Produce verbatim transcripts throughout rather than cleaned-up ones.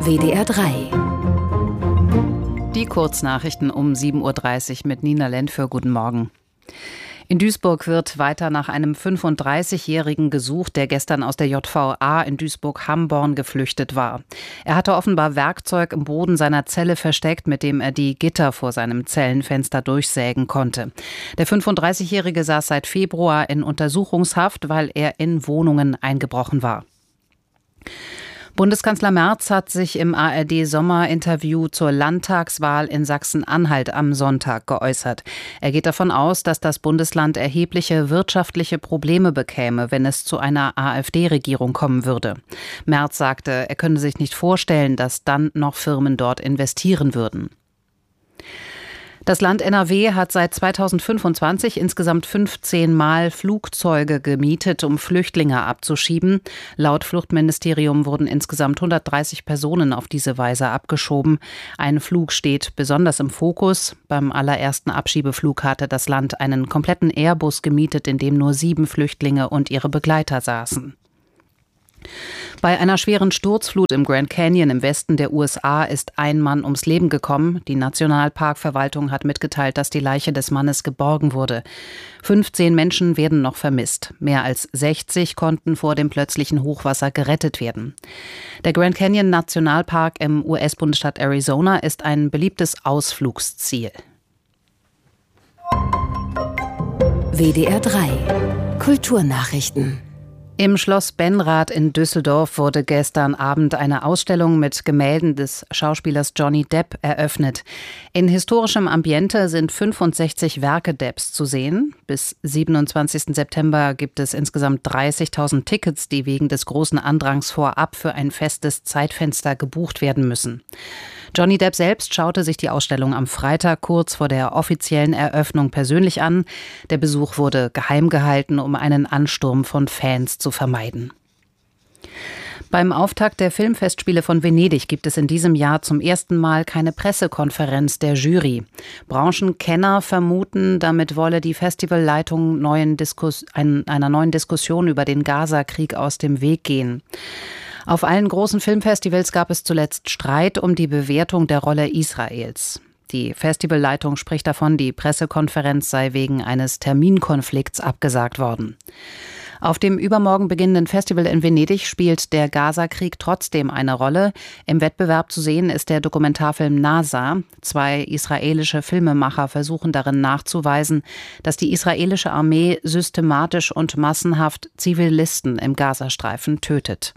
W D R drei. Die Kurznachrichten um sieben Uhr dreißig mit Nina Lentföhr. Guten Morgen. In Duisburg wird weiter nach einem fünfunddreißigjährigen gesucht, der gestern aus der J V A in Duisburg-Hamborn geflüchtet war. Er hatte offenbar Werkzeug im Boden seiner Zelle versteckt, mit dem er die Gitter vor seinem Zellenfenster durchsägen konnte. Der fünfunddreißigjährige saß seit Februar in Untersuchungshaft, weil er in Wohnungen eingebrochen war. Bundeskanzler Merz hat sich im A R D-Sommerinterview zur Landtagswahl in Sachsen-Anhalt am Sonntag geäußert. Er geht davon aus, dass das Bundesland erhebliche wirtschaftliche Probleme bekäme, wenn es zu einer AfD-Regierung kommen würde. Merz sagte, er könne sich nicht vorstellen, dass dann noch Firmen dort investieren würden. Das Land N R W hat seit zweitausendfünfundzwanzig insgesamt fünfzehn Mal Flugzeuge gemietet, um Flüchtlinge abzuschieben. Laut Fluchtministerium wurden insgesamt hundertdreißig Personen auf diese Weise abgeschoben. Ein Flug steht besonders im Fokus. Beim allerersten Abschiebeflug hatte das Land einen kompletten Airbus gemietet, in dem nur sieben Flüchtlinge und ihre Begleiter saßen. Bei einer schweren Sturzflut im Grand Canyon im Westen der U S A ist ein Mann ums Leben gekommen. Die Nationalparkverwaltung hat mitgeteilt, dass die Leiche des Mannes geborgen wurde. fünfzehn Menschen werden noch vermisst. Mehr als sechzig konnten vor dem plötzlichen Hochwasser gerettet werden. Der Grand Canyon Nationalpark im U S-Bundesstaat Arizona ist ein beliebtes Ausflugsziel. W D R drei. Kulturnachrichten. Im Schloss Benrath in Düsseldorf wurde gestern Abend eine Ausstellung mit Gemälden des Schauspielers Johnny Depp eröffnet. In historischem Ambiente sind fünfundsechzig Werke Depps zu sehen. Bis siebenundzwanzigsten September gibt es insgesamt dreißigtausend Tickets, die wegen des großen Andrangs vorab für ein festes Zeitfenster gebucht werden müssen. Johnny Depp selbst schaute sich die Ausstellung am Freitag kurz vor der offiziellen Eröffnung persönlich an. Der Besuch wurde geheim gehalten, um einen Ansturm von Fans zu vermeiden. Beim Auftakt der Filmfestspiele von Venedig gibt es in diesem Jahr zum ersten Mal keine Pressekonferenz der Jury. Branchenkenner vermuten, damit wolle die Festivalleitung neuen Diskus- einer neuen Diskussion über den Gaza-Krieg aus dem Weg gehen. Auf allen großen Filmfestivals gab es zuletzt Streit um die Bewertung der Rolle Israels. Die Festivalleitung spricht davon, die Pressekonferenz sei wegen eines Terminkonflikts abgesagt worden. Auf dem übermorgen beginnenden Festival in Venedig spielt der Gaza-Krieg trotzdem eine Rolle. Im Wettbewerb zu sehen ist der Dokumentarfilm Nasa. Zwei israelische Filmemacher versuchen darin nachzuweisen, dass die israelische Armee systematisch und massenhaft Zivilisten im Gazastreifen tötet.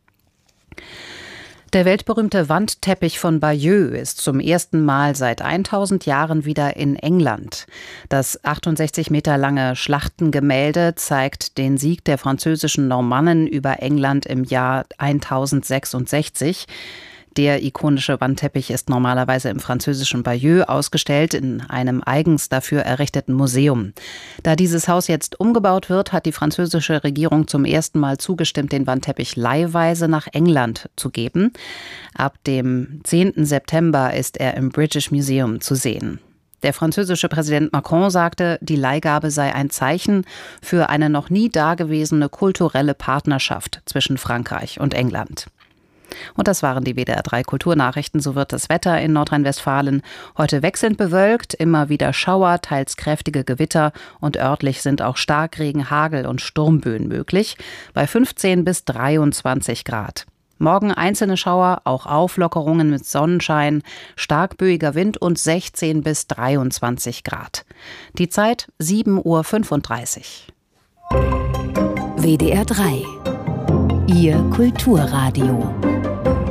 Der weltberühmte Wandteppich von Bayeux ist zum ersten Mal seit tausend Jahren wieder in England. Das achtundsechzig Meter lange Schlachtengemälde zeigt den Sieg der französischen Normannen über England im Jahr tausendsechsundsechzig. Der ikonische Wandteppich ist normalerweise im französischen Bayeux ausgestellt, in einem eigens dafür errichteten Museum. Da dieses Haus jetzt umgebaut wird, hat die französische Regierung zum ersten Mal zugestimmt, den Wandteppich leihweise nach England zu geben. Ab dem zehnten September ist er im British Museum zu sehen. Der französische Präsident Macron sagte, die Leihgabe sei ein Zeichen für eine noch nie dagewesene kulturelle Partnerschaft zwischen Frankreich und England. Und das waren die W D R drei Kulturnachrichten. So wird das Wetter in Nordrhein-Westfalen heute wechselnd bewölkt, immer wieder Schauer, teils kräftige Gewitter und örtlich sind auch Starkregen, Hagel und Sturmböen möglich, bei fünfzehn bis dreiundzwanzig Grad. Morgen einzelne Schauer, auch Auflockerungen mit Sonnenschein, stark böiger Wind und sechzehn bis dreiundzwanzig Grad. Die Zeit sieben Uhr fünfunddreißig. W D R drei. Ihr Kulturradio.